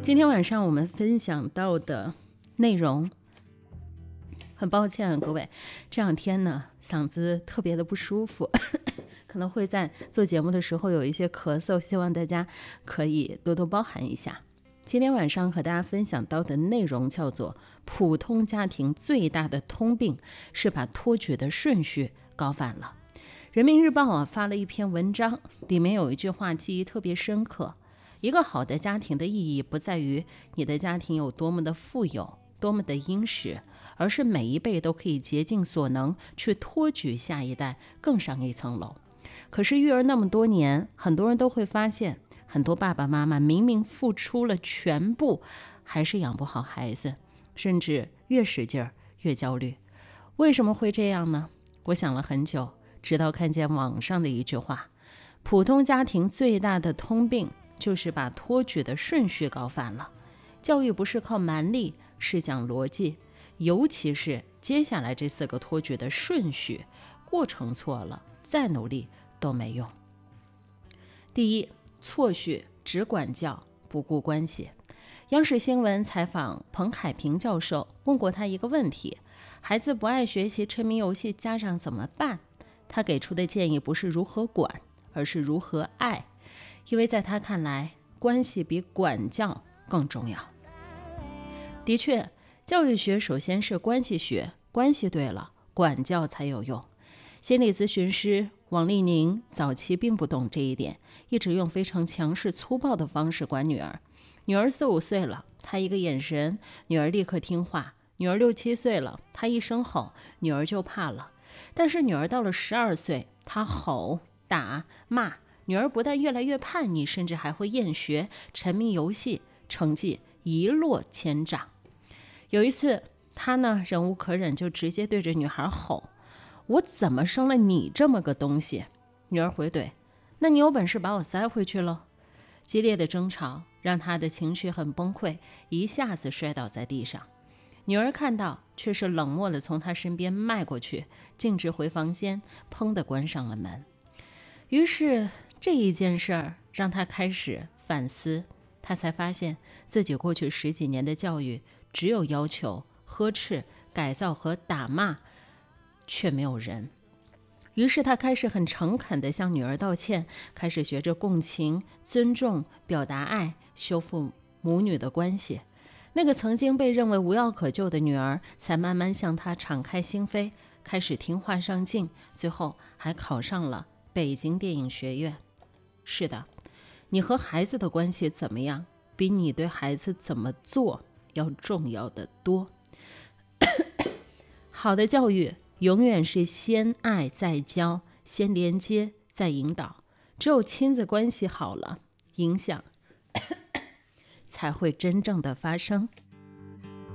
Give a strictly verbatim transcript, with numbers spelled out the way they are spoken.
今天晚上我们分享到的内容，很抱歉啊各位，这两天呢嗓子特别的不舒服可能会在做节目的时候有一些咳嗽，希望大家可以多多包涵一下。今天晚上和大家分享到的内容叫做普通家庭最大的通病是把托举的顺序搞反了。人民日报啊发了一篇文章，里面有一句话记忆特别深刻，一个好的家庭的意义不在于你的家庭有多么的富有，多么的殷实，而是每一辈都可以竭尽所能去托举下一代更上一层楼。可是育儿那么多年，很多人都会发现，很多爸爸妈妈明明付出了全部，还是养不好孩子，甚至越使劲儿越焦虑。为什么会这样呢？我想了很久，直到看见网上的一句话，普通家庭最大的通病就是把托举的顺序搞反了。教育不是靠蛮力，是讲逻辑，尤其是接下来这四个托举的顺序，过程错了，再努力都没用。第一，错序，只管教，不顾关系。央视新闻采访彭海平教授，问过他一个问题：孩子不爱学习，沉迷游戏，家长怎么办？他给出的建议不是如何管，而是如何爱。因为在他看来，关系比管教更重要。的确，教育学首先是关系学，关系对了，管教才有用。心理咨询师王丽宁早期并不懂这一点，一直用非常强势粗暴的方式管女儿。女儿四五岁了，他一个眼神，女儿立刻听话；女儿六七岁了，他一声吼，女儿就怕了。但是女儿到了十二岁，他吼、打、骂，女儿不但越来越叛逆，甚至还会厌学、沉迷游戏，成绩一落千丈。有一次，他呢忍无可忍，就直接对着女孩吼：“我怎么生了你这么个东西？”女儿回怼：“那你有本事把我塞回去喽！”激烈的争吵让他的情绪很崩溃，一下子摔倒在地上。女儿看到，却是冷漠地从他身边迈过去，径直回房间，砰地关上了门。于是这一件事儿让他开始反思，他才发现自己过去十几年的教育只有要求、呵斥、改造和打骂，却没有人。于是他开始很诚恳地向女儿道歉，开始学着共情、尊重、表达爱，修复母女的关系。那个曾经被认为无药可救的女儿，才慢慢向他敞开心扉，开始听话上进，最后还考上了北京电影学院。是的，你和孩子的关系怎么样，比你对孩子怎么做要重要的多。好的教育永远是先爱再教，先连接再引导。只有亲子关系好了，影响才会真正的发生。